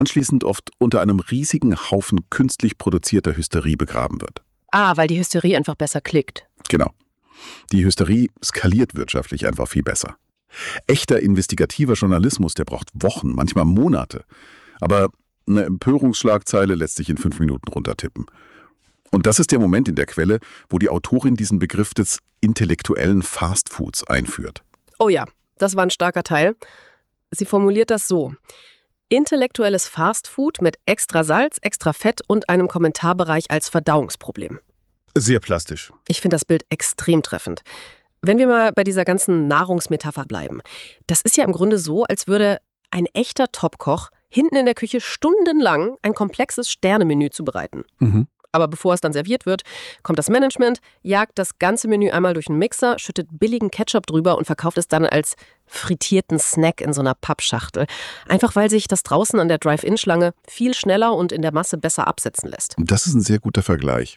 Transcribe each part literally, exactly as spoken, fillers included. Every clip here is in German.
anschließend oft unter einem riesigen Haufen künstlich produzierter Hysterie begraben wird. Ah, weil die Hysterie einfach besser klickt. Genau. Die Hysterie skaliert wirtschaftlich einfach viel besser. Echter investigativer Journalismus, der braucht Wochen, manchmal Monate. Aber eine Empörungsschlagzeile lässt sich in fünf Minuten runtertippen. Und das ist der Moment in der Quelle, wo die Autorin diesen Begriff des intellektuellen Fastfoods einführt. Oh ja, das war ein starker Teil. Sie formuliert das so: Intellektuelles Fastfood mit extra Salz, extra Fett und einem Kommentarbereich als Verdauungsproblem. Sehr plastisch. Ich finde das Bild extrem treffend. Wenn wir mal bei dieser ganzen Nahrungsmetapher bleiben. Das ist ja im Grunde so, als würde ein echter Topkoch hinten in der Küche stundenlang ein komplexes Sternemenü zubereiten. Mhm. Aber bevor es dann serviert wird, kommt das Management, jagt das ganze Menü einmal durch einen Mixer, schüttet billigen Ketchup drüber und verkauft es dann als frittierten Snack in so einer Pappschachtel. Einfach weil sich das draußen an der Drive-In-Schlange viel schneller und in der Masse besser absetzen lässt. Das ist ein sehr guter Vergleich.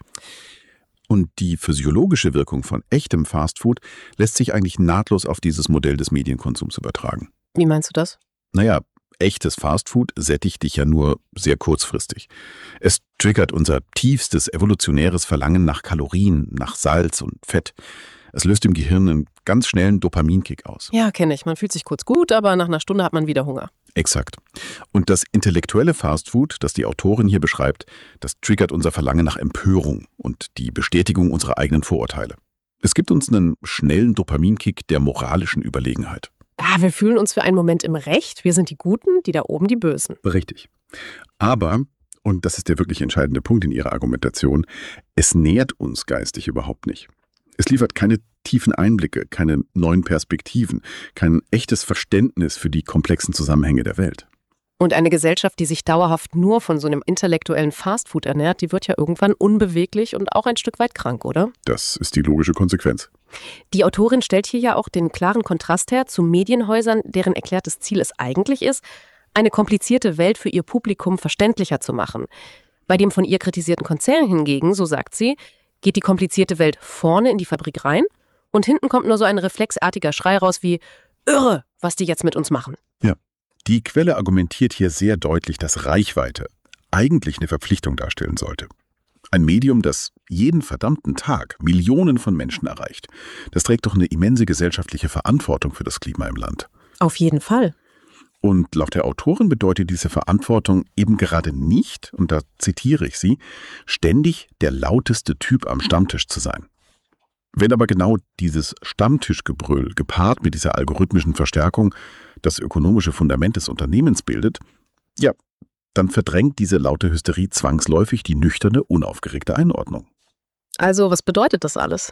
Und die physiologische Wirkung von echtem Fastfood lässt sich eigentlich nahtlos auf dieses Modell des Medienkonsums übertragen. Wie meinst du das? Naja, echtes Fastfood sättigt dich ja nur sehr kurzfristig. Es triggert unser tiefstes evolutionäres Verlangen nach Kalorien, nach Salz und Fett. Es löst im Gehirn einen ganz schnellen Dopaminkick aus. Ja, kenne ich. Man fühlt sich kurz gut, aber nach einer Stunde hat man wieder Hunger. Exakt. Und das intellektuelle Fastfood, das die Autorin hier beschreibt, das triggert unser Verlangen nach Empörung und die Bestätigung unserer eigenen Vorurteile. Es gibt uns einen schnellen Dopaminkick der moralischen Überlegenheit. Ah, wir fühlen uns für einen Moment im Recht. Wir sind die Guten, die da oben die Bösen. Richtig. Aber, und das ist der wirklich entscheidende Punkt in ihrer Argumentation, es nährt uns geistig überhaupt nicht. Es liefert keine tiefen Einblicke, keine neuen Perspektiven, kein echtes Verständnis für die komplexen Zusammenhänge der Welt. Und eine Gesellschaft, die sich dauerhaft nur von so einem intellektuellen Fastfood ernährt, die wird ja irgendwann unbeweglich und auch ein Stück weit krank, oder? Das ist die logische Konsequenz. Die Autorin stellt hier ja auch den klaren Kontrast her zu Medienhäusern, deren erklärtes Ziel es eigentlich ist, eine komplizierte Welt für ihr Publikum verständlicher zu machen. Bei dem von ihr kritisierten Konzern hingegen, so sagt sie, geht die komplizierte Welt vorne in die Fabrik rein und hinten kommt nur so ein reflexartiger Schrei raus wie „Irre, was die jetzt mit uns machen“. Ja. Die Quelle argumentiert hier sehr deutlich, dass Reichweite eigentlich eine Verpflichtung darstellen sollte. Ein Medium, das jeden verdammten Tag Millionen von Menschen erreicht. Das trägt doch eine immense gesellschaftliche Verantwortung für das Klima im Land. Auf jeden Fall. Und laut der Autorin bedeutet diese Verantwortung eben gerade nicht, und da zitiere ich sie, ständig der lauteste Typ am Stammtisch zu sein. Wenn aber genau dieses Stammtischgebrüll gepaart mit dieser algorithmischen Verstärkung das ökonomische Fundament des Unternehmens bildet, ja, dann verdrängt diese laute Hysterie zwangsläufig die nüchterne, unaufgeregte Einordnung. Also, was bedeutet das alles?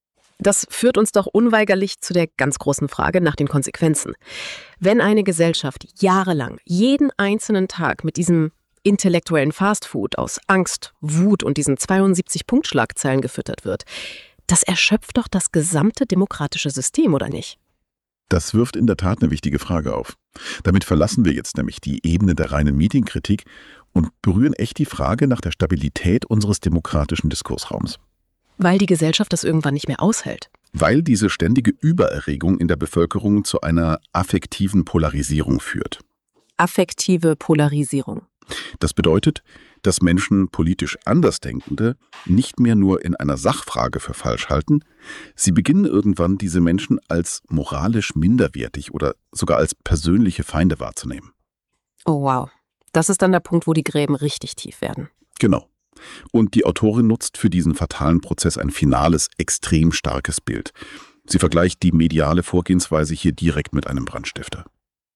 Das führt uns doch unweigerlich zu der ganz großen Frage nach den Konsequenzen. Wenn eine Gesellschaft jahrelang, jeden einzelnen Tag mit diesem intellektuellen Fastfood aus Angst, Wut und diesen zweiundsiebzig-Punkt-Schlagzeilen gefüttert wird, das erschöpft doch das gesamte demokratische System, oder nicht? Das wirft in der Tat eine wichtige Frage auf. Damit verlassen wir jetzt nämlich die Ebene der reinen Medienkritik und berühren echt die Frage nach der Stabilität unseres demokratischen Diskursraums. Weil die Gesellschaft das irgendwann nicht mehr aushält. Weil diese ständige Übererregung in der Bevölkerung zu einer affektiven Polarisierung führt. Affektive Polarisierung. Das bedeutet, dass Menschen politisch Andersdenkende nicht mehr nur in einer Sachfrage für falsch halten, sie beginnen irgendwann diese Menschen als moralisch minderwertig oder sogar als persönliche Feinde wahrzunehmen. Oh wow, das ist dann der Punkt, wo die Gräben richtig tief werden. Genau. Und die Autorin nutzt für diesen fatalen Prozess ein finales, extrem starkes Bild. Sie vergleicht die mediale Vorgehensweise hier direkt mit einem Brandstifter.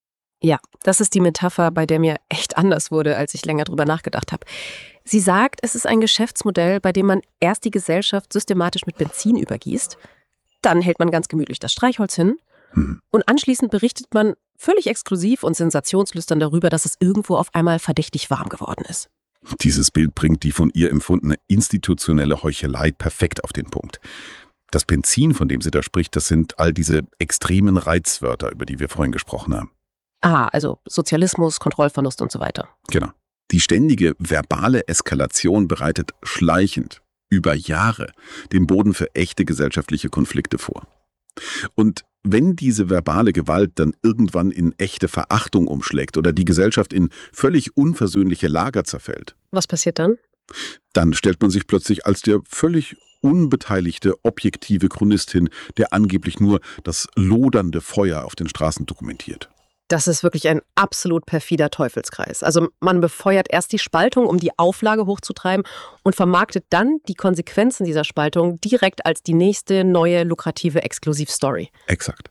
Ja, das ist die Metapher, bei der mir echt anders wurde, als ich länger drüber nachgedacht habe. Sie sagt, es ist ein Geschäftsmodell, bei dem man erst die Gesellschaft systematisch mit Benzin übergießt, dann hält man ganz gemütlich das Streichholz hin hm. und anschließend berichtet man völlig exklusiv und sensationslüstern darüber, dass es irgendwo auf einmal verdächtig warm geworden ist. Dieses Bild bringt die von ihr empfundene institutionelle Heuchelei perfekt auf den Punkt. Das Benzin, von dem sie da spricht, das sind all diese extremen Reizwörter, über die wir vorhin gesprochen haben. Ah, also Sozialismus, Kontrollverlust und so weiter. Genau. Die ständige verbale Eskalation bereitet schleichend über Jahre den Boden für echte gesellschaftliche Konflikte vor. Und wenn diese verbale Gewalt dann irgendwann in echte Verachtung umschlägt oder die Gesellschaft in völlig unversöhnliche Lager zerfällt, was passiert dann? Dann stellt man sich plötzlich als der völlig unbeteiligte, objektive Chronist hin, der angeblich nur das lodernde Feuer auf den Straßen dokumentiert. Das ist wirklich ein absolut perfider Teufelskreis. Also man befeuert erst die Spaltung, um die Auflage hochzutreiben und vermarktet dann die Konsequenzen dieser Spaltung direkt als die nächste neue lukrative Exklusivstory. Exakt.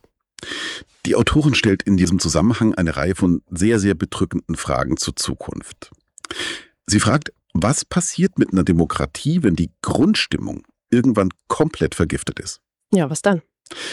Die Autorin stellt in diesem Zusammenhang eine Reihe von sehr, sehr bedrückenden Fragen zur Zukunft. Sie fragt, was passiert mit einer Demokratie, wenn die Grundstimmung irgendwann komplett vergiftet ist? Ja, was dann?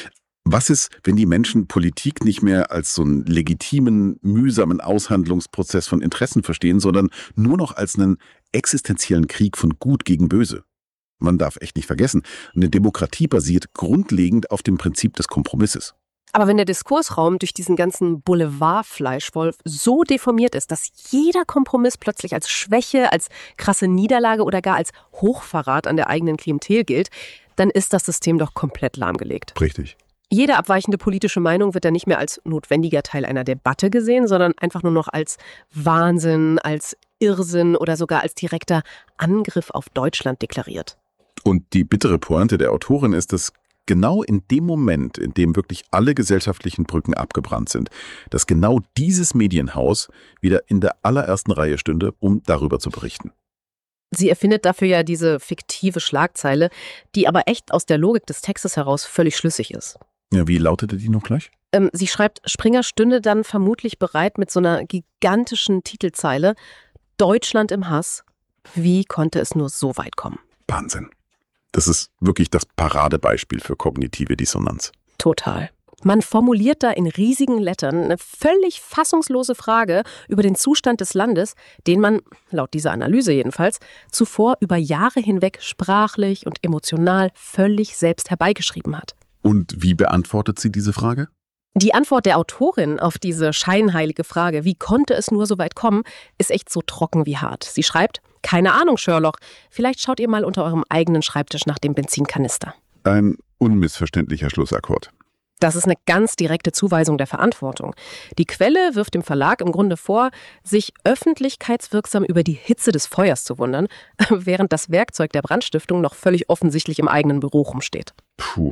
Was ist, wenn die Menschen Politik nicht mehr als so einen legitimen, mühsamen Aushandlungsprozess von Interessen verstehen, sondern nur noch als einen existenziellen Krieg von Gut gegen Böse? Man darf echt nicht vergessen, eine Demokratie basiert grundlegend auf dem Prinzip des Kompromisses. Aber wenn der Diskursraum durch diesen ganzen Boulevard-Fleischwolf so deformiert ist, dass jeder Kompromiss plötzlich als Schwäche, als krasse Niederlage oder gar als Hochverrat an der eigenen Klientel gilt, dann ist das System doch komplett lahmgelegt. Richtig. Jede abweichende politische Meinung wird dann nicht mehr als notwendiger Teil einer Debatte gesehen, sondern einfach nur noch als Wahnsinn, als Irrsinn oder sogar als direkter Angriff auf Deutschland deklariert. Und die bittere Pointe der Autorin ist, dass genau in dem Moment, in dem wirklich alle gesellschaftlichen Brücken abgebrannt sind, dass genau dieses Medienhaus wieder in der allerersten Reihe stünde, um darüber zu berichten. Sie erfindet dafür ja diese fiktive Schlagzeile, die aber echt aus der Logik des Textes heraus völlig schlüssig ist. Ja, wie lautete die noch gleich? Ähm, sie schreibt, Springer stünde dann vermutlich bereit mit so einer gigantischen Titelzeile: Deutschland im Hass. Wie konnte es nur so weit kommen? Wahnsinn. Das ist wirklich das Paradebeispiel für kognitive Dissonanz. Total. Man formuliert da in riesigen Lettern eine völlig fassungslose Frage über den Zustand des Landes, den man, laut dieser Analyse jedenfalls, zuvor über Jahre hinweg sprachlich und emotional völlig selbst herbeigeschrieben hat. Und wie beantwortet sie diese Frage? Die Antwort der Autorin auf diese scheinheilige Frage, wie konnte es nur so weit kommen, ist echt so trocken wie hart. Sie schreibt, keine Ahnung, Sherlock, vielleicht schaut ihr mal unter eurem eigenen Schreibtisch nach dem Benzinkanister. Ein unmissverständlicher Schlussakkord. Das ist eine ganz direkte Zuweisung der Verantwortung. Die Quelle wirft dem Verlag im Grunde vor, sich öffentlichkeitswirksam über die Hitze des Feuers zu wundern, während das Werkzeug der Brandstiftung noch völlig offensichtlich im eigenen Büro rumsteht. Puh.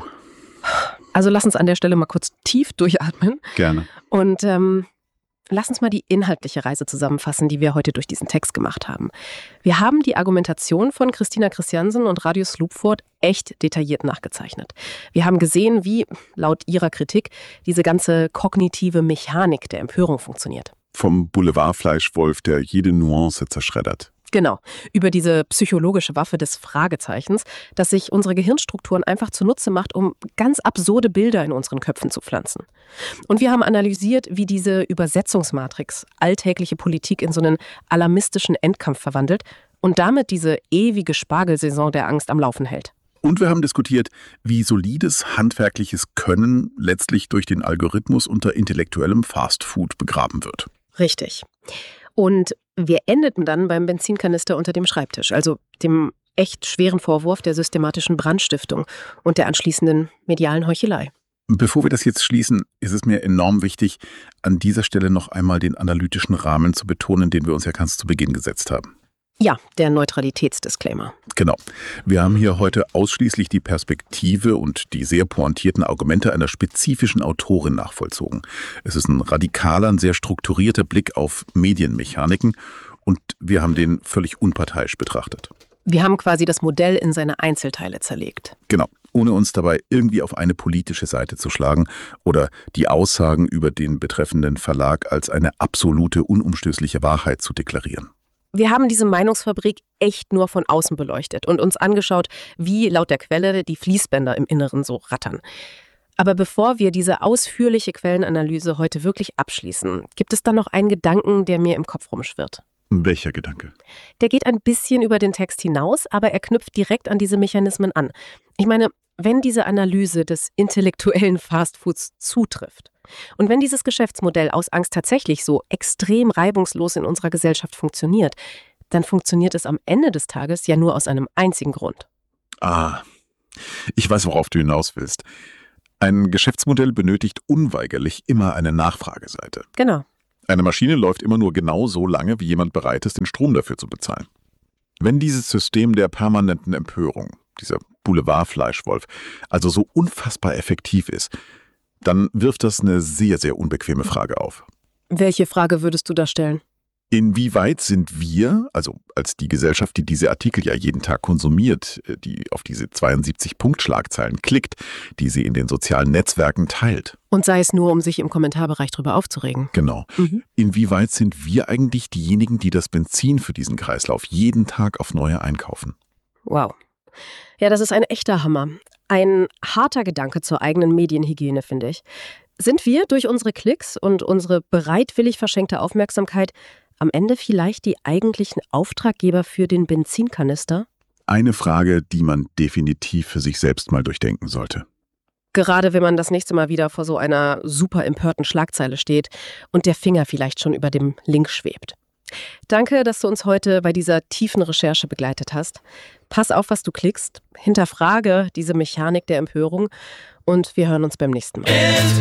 Also lass uns an der Stelle mal kurz tief durchatmen. Gerne. Und ähm, lass uns mal die inhaltliche Reise zusammenfassen, die wir heute durch diesen Text gemacht haben. Wir haben die Argumentation von Christina Christiansen und Radius Slupford echt detailliert nachgezeichnet. Wir haben gesehen, wie, laut ihrer Kritik, diese ganze kognitive Mechanik der Empörung funktioniert. Vom Boulevardfleischwolf, der jede Nuance zerschreddert. Genau, über diese psychologische Waffe des Fragezeichens, das sich unsere Gehirnstrukturen einfach zunutze macht, um ganz absurde Bilder in unseren Köpfen zu pflanzen. Und wir haben analysiert, wie diese Übersetzungsmatrix alltägliche Politik in so einen alarmistischen Endkampf verwandelt und damit diese ewige Spargelsaison der Angst am Laufen hält. Und wir haben diskutiert, wie solides handwerkliches Können letztlich durch den Algorithmus unter intellektuellem Fastfood begraben wird. Richtig. Und wir endeten dann beim Benzinkanister unter dem Schreibtisch, also dem echt schweren Vorwurf der systematischen Brandstiftung und der anschließenden medialen Heuchelei. Bevor wir das jetzt schließen, ist es mir enorm wichtig, an dieser Stelle noch einmal den analytischen Rahmen zu betonen, den wir uns ja ganz zu Beginn gesetzt haben. Ja, der Neutralitätsdisclaimer. Genau. Wir haben hier heute ausschließlich die Perspektive und die sehr pointierten Argumente einer spezifischen Autorin nachvollzogen. Es ist ein radikaler, ein sehr strukturierter Blick auf Medienmechaniken und wir haben den völlig unparteiisch betrachtet. Wir haben quasi das Modell in seine Einzelteile zerlegt. Genau, ohne uns dabei irgendwie auf eine politische Seite zu schlagen oder die Aussagen über den betreffenden Verlag als eine absolute, unumstößliche Wahrheit zu deklarieren. Wir haben diese Meinungsfabrik echt nur von außen beleuchtet und uns angeschaut, wie laut der Quelle die Fließbänder im Inneren so rattern. Aber bevor wir diese ausführliche Quellenanalyse heute wirklich abschließen, gibt es dann noch einen Gedanken, der mir im Kopf rumschwirrt. Welcher Gedanke? Der geht ein bisschen über den Text hinaus, aber er knüpft direkt an diese Mechanismen an. Ich meine, wenn diese Analyse des intellektuellen Fastfoods zutrifft und wenn dieses Geschäftsmodell aus Angst tatsächlich so extrem reibungslos in unserer Gesellschaft funktioniert, dann funktioniert es am Ende des Tages ja nur aus einem einzigen Grund. Ah, ich weiß, worauf du hinaus willst. Ein Geschäftsmodell benötigt unweigerlich immer eine Nachfrageseite. Genau. Eine Maschine läuft immer nur genau so lange, wie jemand bereit ist, den Strom dafür zu bezahlen. Wenn dieses System der permanenten Empörung, dieser Boulevardfleischwolf, also so unfassbar effektiv ist, dann wirft das eine sehr, sehr unbequeme Frage auf. Welche Frage würdest du da stellen? Inwieweit sind wir, also als die Gesellschaft, die diese Artikel ja jeden Tag konsumiert, die auf diese zweiundsiebzig Punktschlagzeilen klickt, die sie in den sozialen Netzwerken teilt? Und sei es nur, um sich im Kommentarbereich drüber aufzuregen. Genau. Mhm. Inwieweit sind wir eigentlich diejenigen, die das Benzin für diesen Kreislauf jeden Tag auf neue einkaufen? Wow. Ja, das ist ein echter Hammer. Ein harter Gedanke zur eigenen Medienhygiene, finde ich. Sind wir durch unsere Klicks und unsere bereitwillig verschenkte Aufmerksamkeit am Ende vielleicht die eigentlichen Auftraggeber für den Benzinkanister? Eine Frage, die man definitiv für sich selbst mal durchdenken sollte. Gerade wenn man das nächste Mal wieder vor so einer super empörten Schlagzeile steht und der Finger vielleicht schon über dem Link schwebt. Danke, dass du uns heute bei dieser tiefen Recherche begleitet hast. Pass auf, was du klickst, hinterfrage diese Mechanik der Empörung und wir hören uns beim nächsten Mal.